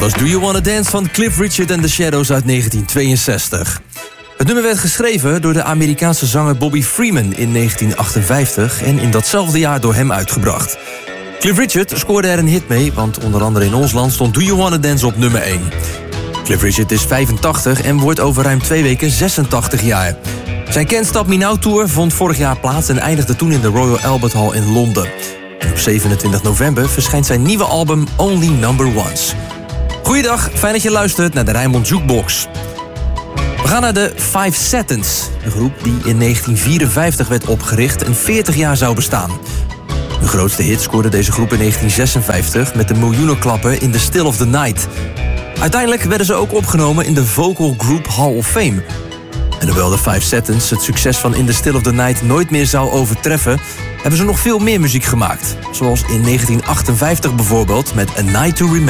was Do You Wanna Dance van Cliff Richard and the Shadows uit 1962. Het nummer werd geschreven door de Amerikaanse zanger Bobby Freeman in 1958... en in datzelfde jaar door hem uitgebracht. Cliff Richard scoorde er een hit mee, want onder andere in ons land stond Do You Wanna Dance op nummer 1. Cliff Richard is 85 en wordt over ruim 2 weken 86 jaar. Zijn Can't Stop Me Now Tour vond vorig jaar plaats en eindigde toen in de Royal Albert Hall in Londen. En op 27 november verschijnt zijn nieuwe album Only Number Ones. Goeiedag, fijn dat je luistert naar de Rijnmond Jukebox. We gaan naar de Five Seconds, een groep die in 1954 werd opgericht en 40 jaar zou bestaan. De grootste hit scoorde deze groep in 1956 met de miljoenenklapper In the Still of the Night. Uiteindelijk werden ze ook opgenomen in de Vocal Group Hall of Fame. En hoewel de Five Seconds het succes van In the Still of the Night nooit meer zou overtreffen, hebben ze nog veel meer muziek gemaakt. Zoals in 1958 bijvoorbeeld met A Night to Remember.